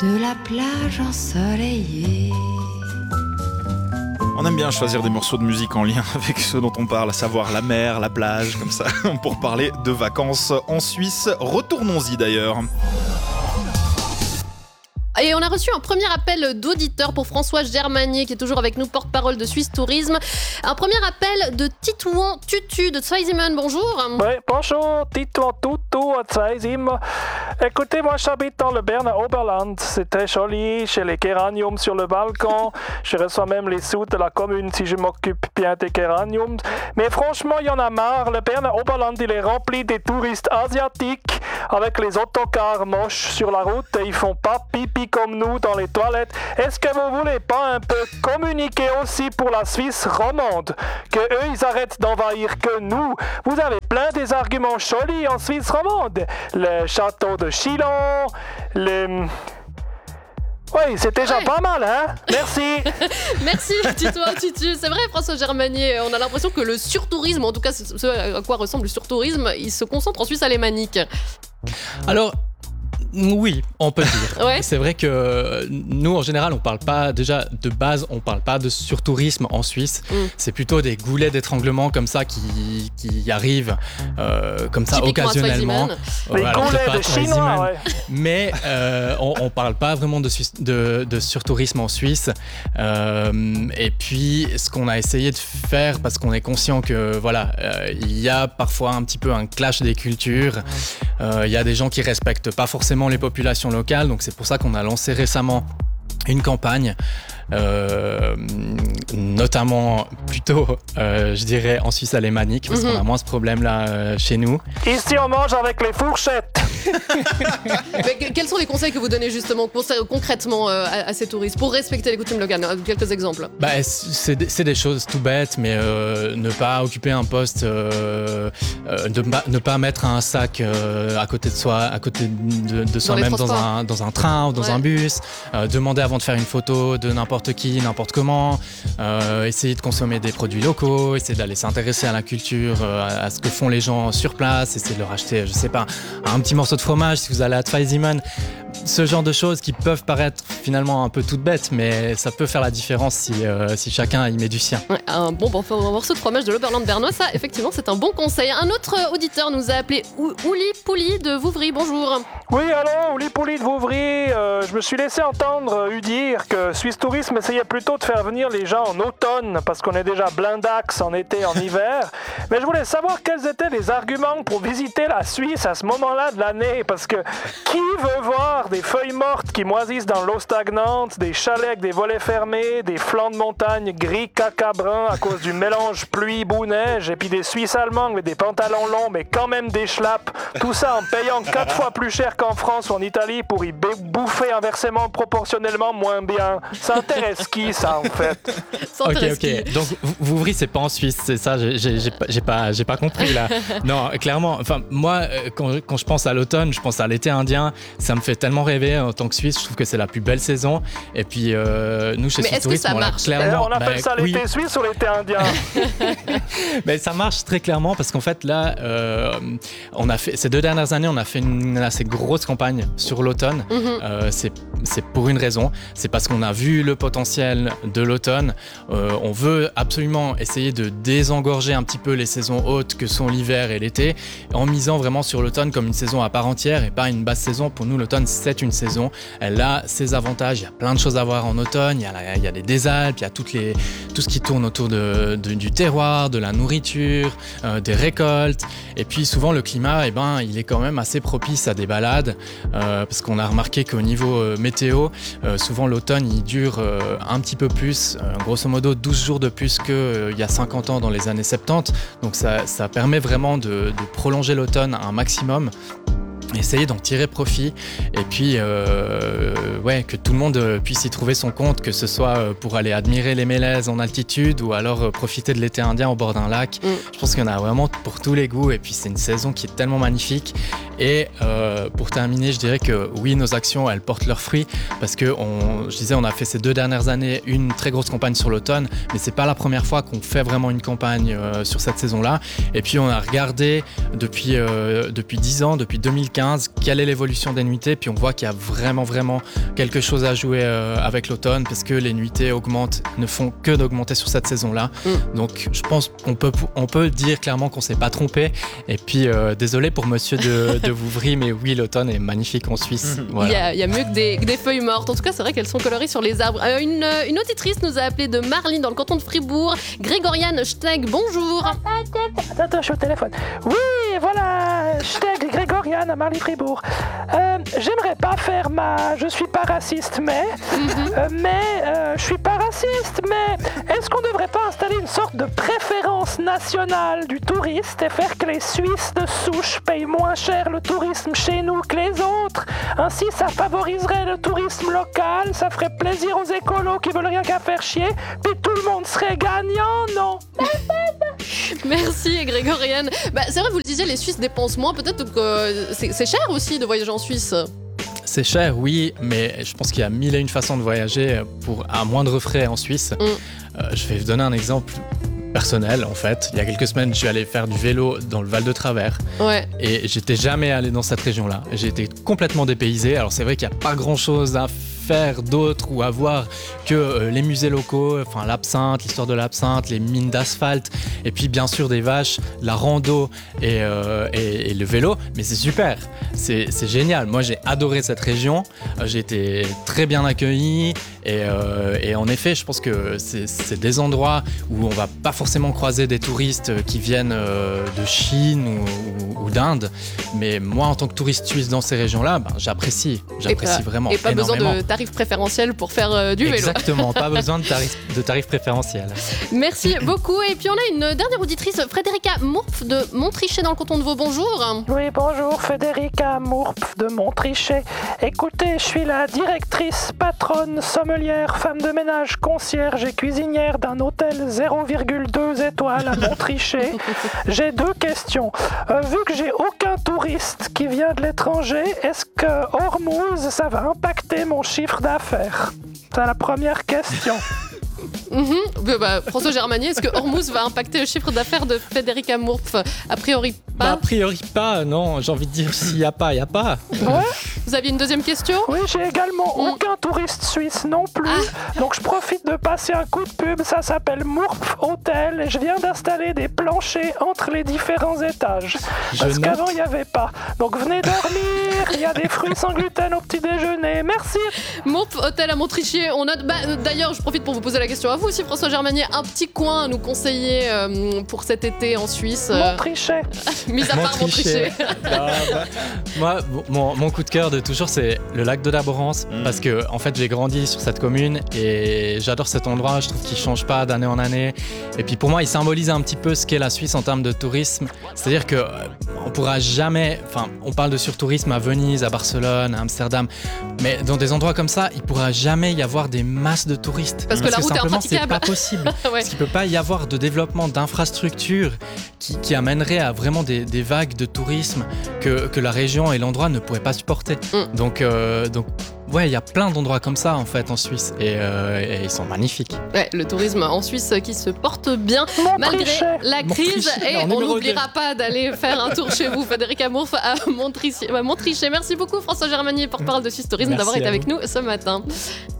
de la plage ensoleillée. On aime bien choisir des morceaux de musique en lien avec ce dont on parle, à savoir la mer, la plage, comme ça, pour parler de vacances en Suisse. Retournons-y d'ailleurs. Et on a reçu un premier appel d'auditeur pour François Germanier, qui est toujours avec nous, porte-parole de Suisse Tourisme. Un premier appel de Titouan Tutu de Zweisimmen. Bonjour. Oui, bonjour, Titouan Tutu à Zweisimmen. Écoutez, moi j'habite dans le Berner Oberland. C'est très joli, j'ai les géraniums sur le balcon. Je reçois même les sous de la commune si je m'occupe bien des géraniums. Mais franchement, il y en a marre. Le Berner Oberland, il est rempli des touristes asiatiques avec les autocars moches sur la route et ils font pas pipi comme nous dans les toilettes. Est-ce que vous voulez pas un peu communiquer aussi pour la Suisse romande, que eux ils arrêtent d'envahir que nous? Vous avez plein des arguments jolis en Suisse romande. Le château de Chillon, Oui, c'est déjà pas mal, hein? Merci. Merci, Titouan Tutu. C'est vrai, François Germanier, on a l'impression que le surtourisme, en tout cas ce à quoi ressemble le surtourisme, il se concentre en Suisse alémanique. Alors, oui, on peut le dire. Ouais. C'est vrai que nous, en général, on parle pas, déjà de base, on parle pas de surtourisme en Suisse. C'est plutôt des goulets d'étranglement comme ça qui arrivent comme ça typiquement occasionnellement. Les goulets de Chinois, ouais. Mais on parle pas vraiment de surtourisme en Suisse. Et puis, ce qu'on a essayé de faire, parce qu'on est conscient que voilà, il y a parfois un petit peu un clash des cultures. Il y a des gens qui respectent pas forcément les populations locales, donc c'est pour ça qu'on a lancé récemment une campagne, notamment plutôt, je dirais, en Suisse alémanique, parce qu'on a moins ce problème-là chez nous. Ici, on mange avec les fourchettes. Mais quels sont les conseils que vous donnez justement concrètement à ces touristes pour respecter les coutumes locales? Quelques exemples. C'est des choses tout bêtes, mais ne pas occuper un poste, ne pas mettre un sac à côté de soi, à côté de soi-même dans un train ou dans un bus, demander avant de faire une photo de n'importe qui, n'importe comment, essayer de consommer des produits locaux, essayer d'aller s'intéresser à la culture, à ce que font les gens sur place, essayer de leur acheter, je sais pas, un petit morceau de fromage si vous allez à Zweisimmen. Ce genre de choses qui peuvent paraître finalement un peu toutes bêtes, mais ça peut faire la différence si chacun y met du sien. Ouais, un morceau de fromage de l'Oberland bernois, ça effectivement c'est un bon conseil. Un autre auditeur nous a appelé Ouli Pouli de Vouvry, bonjour. Oui, allô, Ouli Pouli de Vouvry. Je me suis laissé entendre dire que Suisse Tourisme essayait plutôt de faire venir les gens en automne, parce qu'on est déjà blindax en été, en hiver. Mais je voulais savoir quels étaient les arguments pour visiter la Suisse à ce moment-là de l'année, parce que qui veut voir des feuilles mortes qui moisissent dans l'eau stagnante, des chalets avec des volets fermés, des flancs de montagne gris caca brun à cause du mélange pluie-boue-neige, et puis des Suisses allemands avec des pantalons longs mais quand même des schlaps, tout ça en payant 4 fois plus cher qu'en France ou en Italie pour y bouffer inversement proportionnellement moins bien. Ça intéresse qui, ça, en fait? Ok. Donc, Vouvry, c'est pas en Suisse, c'est ça? J'ai pas compris, là. Non, clairement. Enfin, moi, quand je pense à l'automne, je pense à l'été indien. Ça me fait tellement rêver en tant que Suisse. Je trouve que c'est la plus belle saison. Et puis, nous, chez Suisse Tourisme, on l'a clairement... On appelle ça l'été suisse ou l'été indien? Mais ça marche très clairement parce qu'en fait, là, on a fait, ces 2 dernières années, on a fait une assez grosse campagne sur l'automne. C'est pour une raison. C'est parce qu'on a vu le potentiel de l'automne. On veut absolument essayer de désengorger un petit peu les saisons hautes que sont l'hiver et l'été, en misant vraiment sur l'automne comme une saison à part entière et pas une basse saison. Pour nous, l'automne, c'est une saison. Elle a ses avantages. Il y a plein de choses à voir en automne. Il y a des Alpes, il y a tout ce qui tourne autour du terroir, de la nourriture, des récoltes. Et puis souvent, le climat, il est quand même assez propice à des balades, parce qu'on a remarqué qu'au niveau météo, souvent l'automne, il dure un petit peu plus, grosso modo 12 jours de plus qu'il y a 50 ans dans les années 70. Donc ça permet vraiment de prolonger l'automne un maximum. Essayer d'en tirer profit et puis que tout le monde puisse y trouver son compte, que ce soit pour aller admirer les mélèzes en altitude ou alors profiter de l'été indien au bord d'un lac. Je pense qu'il y en a vraiment pour tous les goûts et puis c'est une saison qui est tellement magnifique Et pour terminer, je dirais que oui, nos actions, elles portent leurs fruits parce que je disais, on a fait ces 2 dernières années une très grosse campagne sur l'automne, mais c'est pas la première fois qu'on fait vraiment une campagne sur cette saison-là. Et puis on a regardé depuis 10 ans, depuis 2015, quelle est l'évolution des nuitées. Puis on voit qu'il y a vraiment quelque chose à jouer avec l'automne parce que les nuitées ne font que d'augmenter sur cette saison-là. Donc je pense qu'on peut dire clairement qu'on s'est pas trompé. Et puis désolé pour monsieur de Vouvry, mais oui, l'automne est magnifique en Suisse. Voilà. Il y a mieux que des feuilles mortes. En tout cas, c'est vrai qu'elles sont colorées sur les arbres. Une auditrice nous a appelé de Marly dans le canton de Fribourg. Grégoriane Steg, bonjour. Attends, je suis au téléphone. Oui, voilà, Steg, Grégoriane à Marly-Fribourg. J'aimerais pas faire je suis pas raciste, mais je suis pas raciste, mais est-ce qu'on devrait pas installer une sorte de préférence nationale du touriste et faire que les Suisses de souche payent moins cher le tourisme chez nous que les autres? Ainsi, ça favoriserait le tourisme local, ça ferait plaisir aux écolos qui veulent rien qu'à faire chier, puis tout le monde serait gagnant, non? Merci Grégoriane. C'est vrai, vous le disiez, les Suisses dépensent moins. Peut-être que c'est cher aussi de voyager en Suisse. C'est cher, oui, mais je pense qu'il y a 1001 façons de voyager à moindre frais en Suisse. Je vais vous donner un exemple personnel, en fait. Il y a quelques semaines, je suis allé faire du vélo dans le Val de Travers. Ouais. Et j'étais jamais allé dans cette région-là. J'ai été complètement dépaysé. Alors c'est vrai qu'il n'y a pas grand-chose à faire d'autre ou à voir que les musées locaux, enfin l'absinthe, l'histoire de l'absinthe, les mines d'asphalte, et puis bien sûr des vaches, la rando et le vélo. Mais c'est super, c'est génial. Moi j'ai adoré cette région, j'ai été très bien accueilli et en effet je pense que c'est des endroits où on va pas forcément croiser des touristes qui viennent de Chine ou d'Inde, mais moi en tant que touriste suisse dans ces régions-là, j'apprécie vraiment et pas énormément. Besoin de tarifs préférentiels pour faire du vélo. Exactement, pas besoin de tarifs préférentiels. Merci beaucoup. Et puis on a une dernière auditrice, Frédérica Mourpf de Montrichet dans le canton de Vaud. Bonjour. Oui, bonjour, Frédérica Mourpf de Montrichet. Écoutez, je suis la directrice, patronne, sommelière, femme de ménage, concierge et cuisinière d'un hôtel 0,2 étoiles à Montrichet. J'ai 2 questions. Vu que j'ai aucun touriste qui vient de l'étranger, est-ce que Hormuz, ça va impacter mon chiffre d'affaires? C'est la première question. François Germanier, est-ce que Hormuz va impacter le chiffre d'affaires de Frédérica Mourpf? A priori pas. A priori pas, non. J'ai envie de dire s'il n'y a pas, il n'y a pas. Ouais. Vous aviez une deuxième question? Oui, j'ai également aucun touriste suisse non plus. Donc je profite de passer un coup de pub. Ça s'appelle Mourpf Hôtel et je viens d'installer des planchers entre les différents étages. Parce qu'avant, il n'y avait pas. Donc venez dormir. Il y a des fruits sans gluten au petit déjeuner. Merci. Mourpf Hôtel à Montrichet. On note. D'ailleurs, je profite pour vous poser la question à vous aussi, François Germanier. Un petit coin à nous conseiller pour cet été en Suisse. Montrichet. Mis à part Montrichet. Moi, mon coup de cœur de toujours, c'est le lac de Laborance, parce que en fait, j'ai grandi sur cette commune et j'adore cet endroit. Je trouve qu'il change pas d'année en année. Et puis pour moi, il symbolise un petit peu ce qu'est la Suisse en termes de tourisme. C'est-à-dire que on pourra jamais. Enfin, on parle de surtourisme à Venise, à Barcelone, à Amsterdam, mais dans des endroits comme ça, il pourra jamais y avoir des masses de touristes. Parce que la route est simplement, impraticable. C'est pas possible. Ouais. Parce qu'il peut pas y avoir de développement d'infrastructures qui amènerait à vraiment des vagues de tourisme que la région et l'endroit ne pourraient pas supporter. Donc ouais, il y a plein d'endroits comme ça en fait en Suisse et ils sont magnifiques. Ouais, le tourisme en Suisse qui se porte bien malgré la crise. Et on n'oubliera pas d'aller faire un tour chez vous, Frédérica Mourpf à Montrichet. Merci beaucoup François Germanier, porte-parole de Suisse Tourisme, d'avoir été avec nous ce matin.